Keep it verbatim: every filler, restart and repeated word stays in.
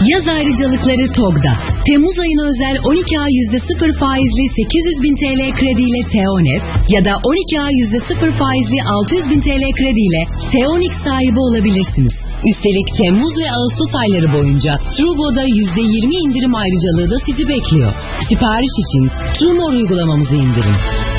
Yaz ayrıcalıkları TOG'da. Temmuz ayına özel on iki ay yüzde sıfır faizli sekiz yüz bin T L krediyle Teonef ya da on iki ay yüzde sıfır faizli altı yüz bin T L krediyle Teonix sahibi olabilirsiniz. Üstelik Temmuz ve Ağustos ayları boyunca Trubo'da yüzde yirmi indirim ayrıcalığı da sizi bekliyor. Sipariş için Trumor uygulamamızı indirin.